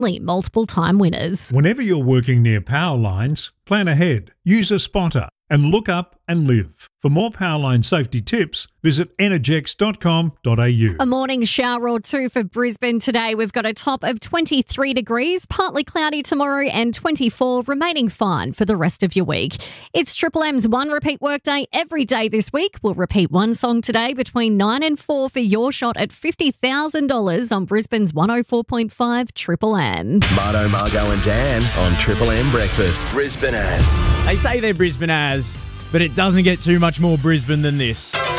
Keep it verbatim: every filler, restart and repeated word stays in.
multiple time winners. Whenever you're working near power lines, plan ahead, use a spotter, and look up and live. For more Powerline safety tips, visit energex dot com dot a u. A morning shower or two for Brisbane today. We've got a top of twenty-three degrees, partly cloudy tomorrow, and twenty-four, remaining fine for the rest of your week. It's Triple M's one repeat workday every day this week. We'll repeat one song today between nine and four for your shot at fifty thousand dollars on Brisbane's one oh four point five Triple M. Marto, Margo and Dan on Triple M Breakfast. Brisbane as. They say they're Brisbane as, but it doesn't get too much more Brisbane than this.